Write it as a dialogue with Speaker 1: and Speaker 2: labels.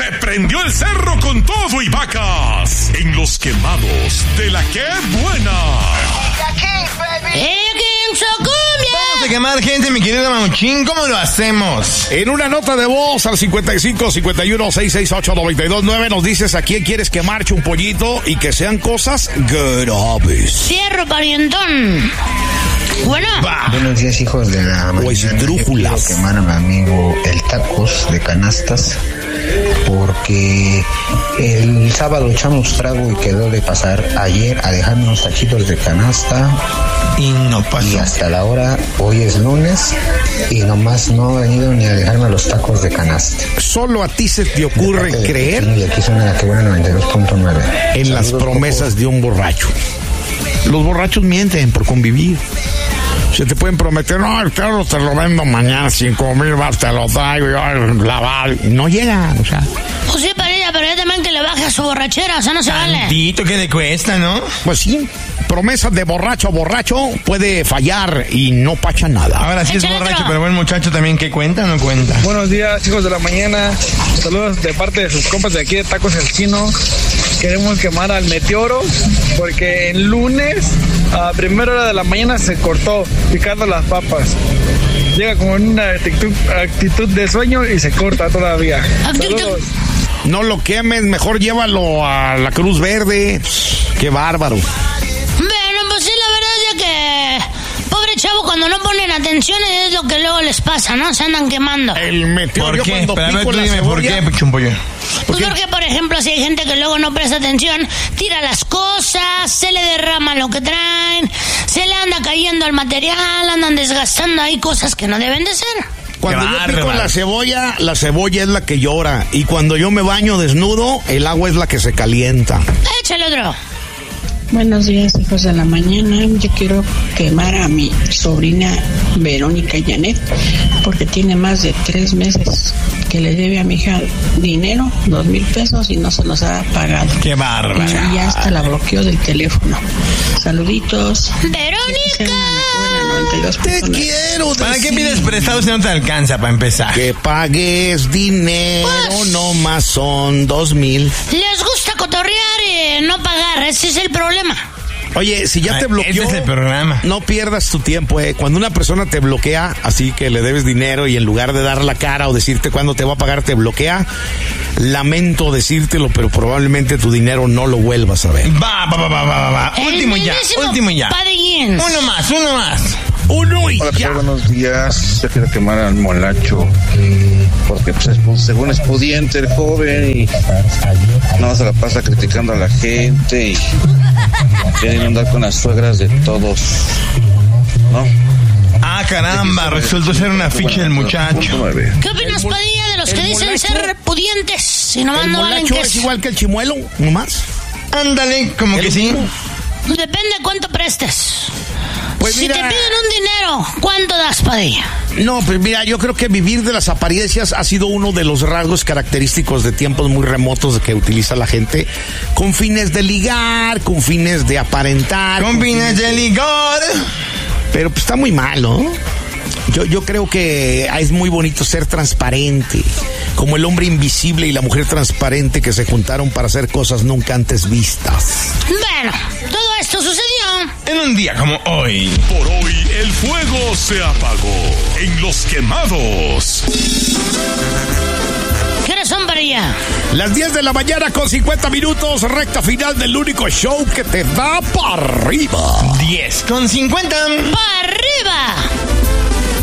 Speaker 1: Se prendió el cerro con todo y vacas en Los Quemados de la Que Buena.
Speaker 2: Vamos a quemar gente, mi querido Mamuchín. ¿Cómo lo hacemos?
Speaker 1: En una nota de voz al 55 51 668 929 nos dices a quién quieres quemar, Chumpollito, y que sean cosas graves.
Speaker 3: Cierro, parientón. Bueno.
Speaker 4: Buenos días, hijos de la mañana.
Speaker 1: Quiero
Speaker 4: quemar a mi amigo el Tacos de Canastas, porque el sábado echamos trago y quedó de pasar ayer a dejarme unos tachitos de canasta
Speaker 2: y no pasó.
Speaker 4: Y hasta la hora, hoy es lunes y nomás no ha venido ni a dejarme los tacos de canasta.
Speaker 1: Solo a ti se te ocurre creer
Speaker 4: y aquí suena la Que Buena 92.9
Speaker 1: en las promesas de un borracho. Los borrachos mienten por convivir. Se te pueden prometer, no, el carro te lo vendo mañana, 5,000 vas, te lo traigo, yo lavar. Y no llegan, o sea.
Speaker 3: Pues sí, pero ella también que le baje a su borrachera, o sea, no se vale.
Speaker 2: Tantito que le cuesta, ¿no?
Speaker 1: Pues sí, promesas de borracho a borracho puede fallar y no pacha nada.
Speaker 2: Ahora sí es borracho,
Speaker 3: otro.
Speaker 2: pero buen muchacho también, ¿qué cuenta o no cuenta?
Speaker 5: Buenos días, hijos de la mañana. Saludos de parte de sus compas de aquí de Tacos El Chino. Queremos quemar al Meteoro porque el lunes a primera hora de la mañana se cortó picando las papas. Llega como en una actitud de sueño y se corta todavía. Saludos.
Speaker 1: No lo quemes, mejor llévalo a la Cruz Verde. Qué bárbaro.
Speaker 3: Bueno, pues sí, la verdad es que pobre chavo, cuando no ponen atención es lo que luego les pasa, ¿no? Se andan quemando.
Speaker 1: El Meteoro.
Speaker 2: ¿Por qué?
Speaker 1: ¿Por qué,
Speaker 2: Chumpollo?
Speaker 3: Pues porque, por ejemplo, si hay gente que luego no presta atención, tira las cosas, se le derrama lo que traen, se le anda cayendo el material, andan desgastando ahí cosas que no deben de ser.
Speaker 1: Cuando yo pico la cebolla es la que llora. Y cuando yo me baño desnudo, el agua es la que se calienta.
Speaker 3: Échale otro.
Speaker 6: Buenos días, hijos de la mañana. Yo quiero quemar a mi sobrina Verónica Janet porque tiene más de 3 meses que le debe a mi hija dinero, 2,000 pesos, y no se los ha pagado.
Speaker 2: ¡Qué bárbaro!
Speaker 6: Y ya hasta la bloqueó del teléfono. Saluditos.
Speaker 3: ¡Verónica!
Speaker 1: Te quiero decir.
Speaker 2: ¿Para qué pides prestado si no te alcanza para empezar?
Speaker 1: Que pagues dinero,
Speaker 3: Pues,
Speaker 1: no más son 2,000.
Speaker 3: Les gusta cotorrear y no pagar, ese es el problema.
Speaker 1: Oye, si ya te bloqueó,
Speaker 2: ese es el programa.
Speaker 1: No pierdas tu tiempo, Cuando una persona te bloquea, así que le debes dinero y en lugar de dar la cara o decirte cuándo te va a pagar, te bloquea, lamento decírtelo, pero probablemente tu dinero no lo vuelvas a ver.
Speaker 2: Va. Último ya.
Speaker 3: Padillín.
Speaker 2: Uno más.
Speaker 1: Uno y
Speaker 7: Hola,
Speaker 1: ya.
Speaker 7: Buenos días. Yo quiero quemar al Molacho porque pues, según es pudiente el joven y no se la pasa criticando a la gente y quiere andar con las suegras de todos, ¿no?
Speaker 2: Ah, caramba, resultó ser una ficha el muchacho.
Speaker 3: ¿Qué opinas, Padilla, de los que dicen ser pudientes y nomás no valen
Speaker 1: Molacho es igual que el chimuelo, nomás.
Speaker 2: Ándale, como que sí.
Speaker 3: Depende de cuánto prestes.
Speaker 1: Pues
Speaker 3: si
Speaker 1: mira,
Speaker 3: te piden un dinero, ¿cuánto das, Padilla?
Speaker 1: No, pues mira, yo creo que vivir de las apariencias ha sido uno de los rasgos característicos de tiempos muy remotos que utiliza la gente con fines de ligar, con fines de aparentar.
Speaker 2: Con fines de ligar.
Speaker 1: Pero pues está muy mal, ¿no? Yo creo que es muy bonito ser transparente, como el hombre invisible y la mujer transparente que se juntaron para hacer cosas nunca antes vistas.
Speaker 3: Bueno, todo esto sucedió
Speaker 2: en un día como hoy.
Speaker 1: Por hoy el fuego se apagó en Los Quemados.
Speaker 3: ¿Qué horas son, Padilla?
Speaker 1: Las 10 de la mañana con 50 minutos, recta final del único show que te da para arriba.
Speaker 2: 10:50.
Speaker 3: ¡Para arriba!